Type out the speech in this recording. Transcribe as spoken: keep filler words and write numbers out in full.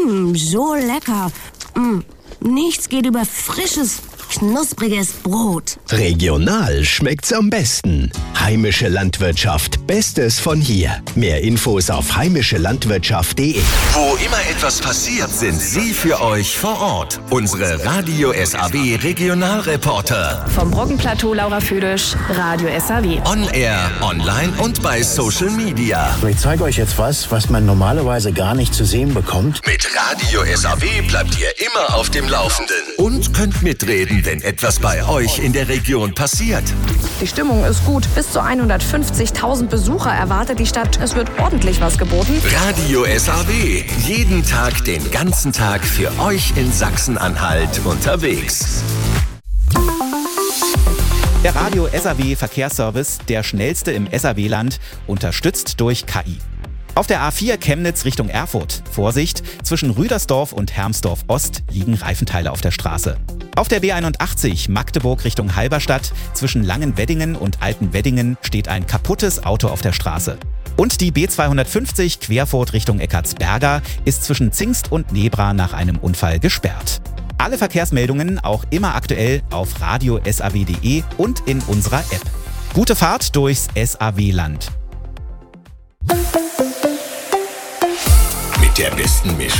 Mmm, so lecker. Mm, nichts geht über frisches, knuspriges Brot. Regional schmeckt's am besten. Heimische Landwirtschaft, Bestes von hier. Mehr Infos auf heimische landwirtschaft punkt de. Wo immer etwas passiert, sind Sie für euch vor Ort. Unsere Radio S A W Regionalreporter. Vom Brockenplateau Laura Füdisch, Radio S A W. On Air, online und bei Social Media. Ich zeige euch jetzt was, was man normalerweise gar nicht zu sehen bekommt. Mit Radio S A W bleibt ihr immer auf dem Laufenden. Und könnt mitreden, wenn etwas bei euch in der Region passiert. Die Stimmung ist gut. Bis zu hundertfünfzigtausend Besucher erwartet die Stadt. Es wird ordentlich was geboten. Radio S A W. Jeden Tag, den ganzen Tag für euch in Sachsen-Anhalt unterwegs. Der Radio S A W Verkehrsservice, der schnellste im S A W-Land, unterstützt durch K I. Auf der A vier Chemnitz Richtung Erfurt. Vorsicht, zwischen Rüdersdorf und Hermsdorf Ost liegen Reifenteile auf der Straße. Auf der B einundachtzig Magdeburg Richtung Halberstadt. Zwischen Langenweddingen und Altenweddingen steht ein kaputtes Auto auf der Straße. Und die B zweihundertfünfzig Querfurt Richtung Eckartsberga ist zwischen Zingst und Nebra nach einem Unfall gesperrt. Alle Verkehrsmeldungen auch immer aktuell auf radio S A W punkt de und in unserer App. Gute Fahrt durchs S A W-Land. Mit der besten Mischung